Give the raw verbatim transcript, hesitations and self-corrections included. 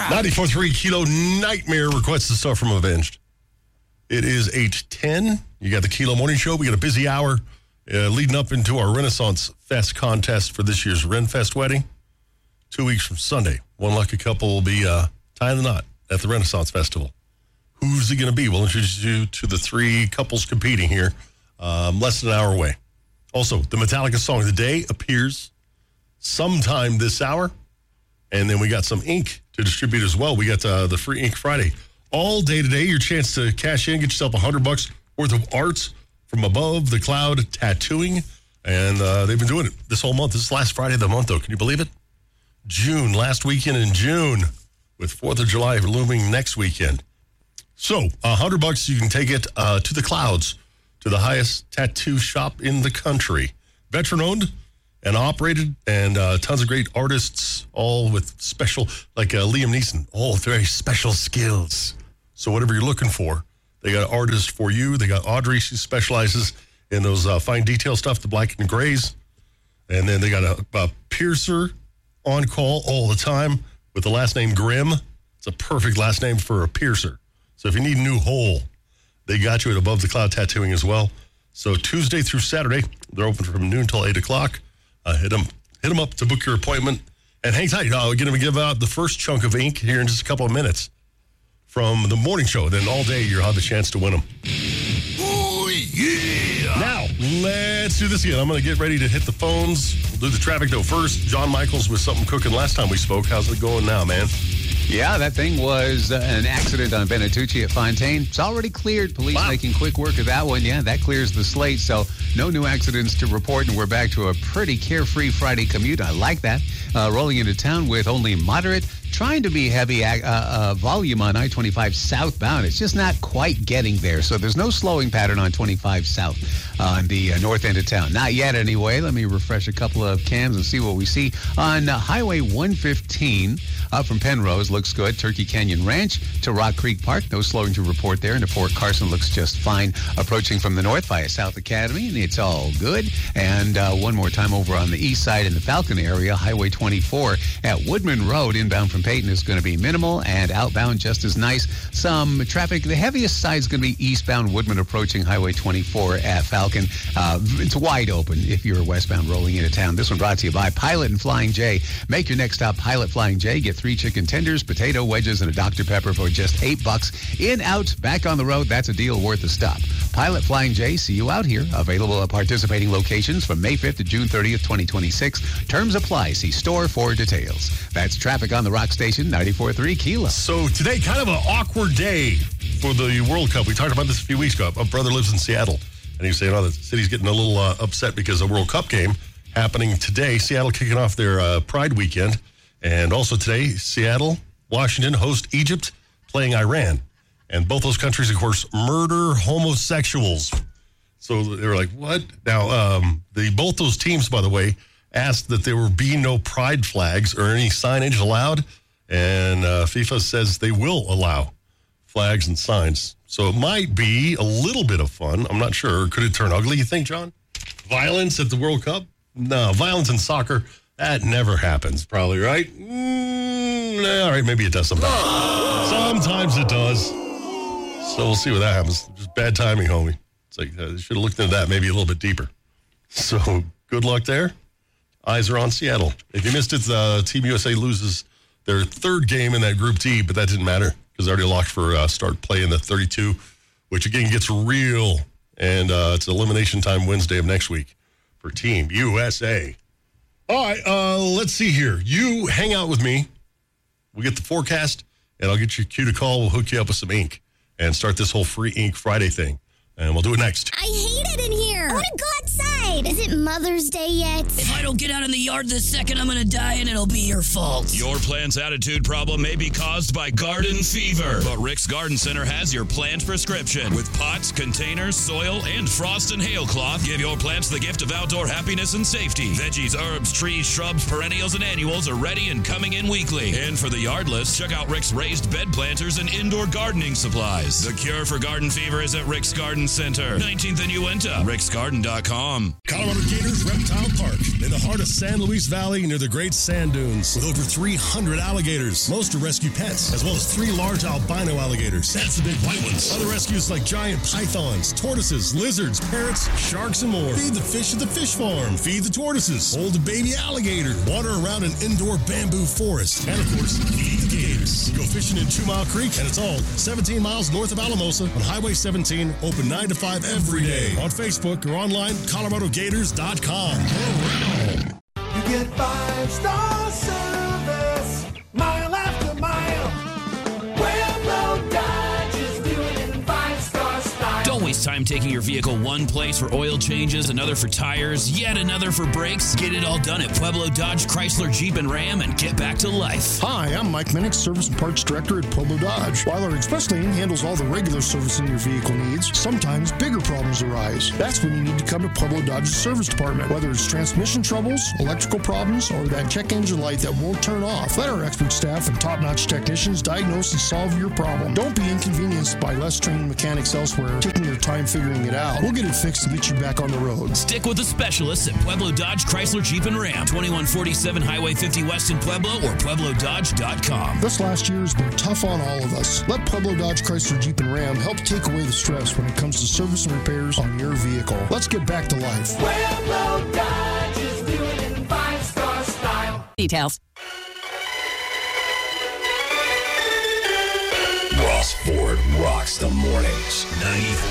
ninety-four point three Kilo Nightmare requests the stuff from Avenged. It is eight ten. You got the Kilo Morning Show. We got a busy hour uh, leading up into our Renaissance Fest contest for this year's Renfest wedding. Two weeks from Sunday. One lucky couple will be uh, tying the knot at the Renaissance Festival. Who's it going to be? We'll introduce you to the three couples competing here um, less than an hour away. Also, the Metallica Song of the Day appears sometime this hour. And then we got some ink to distribute as well. We got uh, the free Ink Friday. All day today, your chance to cash in, get yourself one hundred bucks worth of arts from Above the Cloud Tattooing. And uh, they've been doing it this whole month. This is last Friday of the month, though. Can you believe it? June, last weekend in June, with fourth of July looming next weekend. So, one hundred bucks, you can take it uh, to the clouds, to the highest tattoo shop in the country. Veteran-owned and operated, and uh, tons of great artists, all with special, like uh, Liam Neeson, all very special skills. So whatever you're looking for, they got artists for you. They got Audrey, she specializes in those uh, fine detail stuff, the black and grays. And then they got a, a piercer on call all the time with the last name Grimm. It's a perfect last name for a piercer. So if you need a new hole, they got you at Above the Cloud Tattooing as well. So Tuesday through Saturday, they're open from noon till eight o'clock. Uh, hit them hit them up to book your appointment. And hang tight. Uh, we're going to give out the first chunk of ink here in just a couple of minutes from the morning show. Then all day, you'll have the chance to win them. Oh, yeah. Now, let's do this again. I'm going to get ready to hit the phones. We'll do the traffic, though, first. John Michaels with something cooking last time we spoke. How's it going now, man? Yeah, that thing was uh, an accident on Benettucci at Fontaine. It's already cleared. Police wow. making quick work of that one. Yeah, that clears the slate. So no new accidents to report, and we're back to a pretty carefree Friday commute. I like that. Uh, rolling into town with only moderate, trying to be heavy uh, uh, volume on I twenty-five southbound. It's just not quite getting there. So there's no slowing pattern on twenty-five south uh, on the uh, north end of town. Not yet anyway. Let me refresh a couple of cams and see what we see. On uh, Highway one fifteen up from Penrose, looks good. Turkey Canyon Ranch to Rock Creek Park. No slowing to report there. And to Fort Carson looks just fine. Approaching from the north via South Academy, and it's all good. And uh, one more time over on the east side in the Falcon area, Highway twenty-four at Woodman Road, inbound from Peyton, is going to be minimal, and outbound just as nice. Some traffic. The heaviest side is going to be eastbound Woodman approaching Highway twenty-four at Falcon. Uh, it's wide open if you're westbound rolling into town. This one brought to you by Pilot and Flying J. Make your next stop Pilot Flying J. Get three chicken tenders, potato wedges, and a Doctor Pepper for just eight bucks. In, out, back on the road. That's a deal worth a stop. Pilot Flying J, see you out here. Available at participating locations from May fifth to June thirtieth, twenty twenty-six. Terms apply. See store for details. That's traffic on the Rock Station, ninety-four point three Kilo. So today, kind of an awkward day for the World Cup. We talked about this a few weeks ago. My brother lives in Seattle, and he was saying, oh, the city's getting a little uh, upset because the World Cup game happening today. Seattle kicking off their uh, Pride weekend. And also today, Seattle, Washington host Egypt playing Iran. And both those countries, of course, murder homosexuals. So they were like, what? Now, um, the both those teams, by the way, asked that there would be no pride flags or any signage allowed. And uh, FIFA says they will allow flags and signs. So it might be a little bit of fun. I'm not sure. Could it turn ugly, you think, John? Violence at the World Cup? No, violence in soccer, that never happens, probably, right? Mm, all right, maybe it does sometimes. Sometimes it does. So we'll see what that happens. Just bad timing, homie. It's like, uh, should have looked into that maybe a little bit deeper. So good luck there. Eyes are on Seattle. If you missed it, uh, Team U S A loses their third game in that Group D, but that didn't matter because they're already locked for uh, start play in the thirty-two, which again gets real. And uh, it's elimination time Wednesday of next week for Team U S A. All right, uh, let's see here. You hang out with me. We'll get the forecast, and I'll get you cue to call. We'll hook you up with some ink and start this whole free Ink Friday thing. And we'll do it next. I hate it in here. I want to go outside. Is it Mother's Day yet? If I don't get out in the yard this second, I'm going to die, and it'll be your fault. Your plant's attitude problem may be caused by garden fever. But Rick's Garden Center has your plant prescription. With pots, containers, soil, and frost and hail cloth, give your plants the gift of outdoor happiness and safety. Veggies, herbs, trees, shrubs, perennials, and annuals are ready and coming in weekly. And for the yardless, check out Rick's raised bed planters and indoor gardening supplies. The cure for garden fever is at Rick's Garden Garden Center, nineteenth and Uinta, ricks garden dot com. Colorado Gators Reptile Park, in the heart of San Luis Valley near the Great Sand Dunes, with over three hundred alligators. Most are rescue pets, as well as three large albino alligators. That's the big white ones. Other rescues like giant pythons, tortoises, lizards, parrots, sharks, and more. Feed the fish at the fish farm. Feed the tortoises. Hold a baby alligator. Water around an indoor bamboo forest. And, of course, feed the gators. Go fishing in Two Mile Creek, and it's all seventeen miles north of Alamosa on Highway seventeen, open nine to five every day. On Facebook or online, colorado gators dot com. You get five-star service, mile after mile. Pueblo Dodge is doing it in five-star style. Don't waste time taking your vehicle one place for oil changes, another for tires, yet another for brakes. Get it all done at Pueblo Dodge, Chrysler, Jeep, and Ram and get back to life. Hi, I'm Mike Minnick, Service and Parts Director at Pueblo Dodge. While our express lane handles all the regular servicing your vehicle needs, sometimes bigger problems arise. That's when you need to come to Pueblo Dodge's service department. Whether it's transmission troubles, electrical problems, or that check engine light that won't turn off, let our expert staff and top-notch technicians diagnose and solve your problem. Don't be inconvenienced by less trained mechanics elsewhere taking their time figuring it out. We'll get it fixed and get you back on the road. Stick with the specialists at Pueblo Dodge, Chrysler, Jeep, and Ram. twenty-one forty-seven Highway fifty West in Pueblo or pueblo dodge dot com. This last year has been tough on all of us. Let Pueblo Dodge, Chrysler, Jeep, and Ram help take away the stress when it comes to service and repairs on your vehicle. Let's get back to life. Pueblo Dodge is doing it in five-star style. Details. Ross Ford rocks the mornings. ninety-four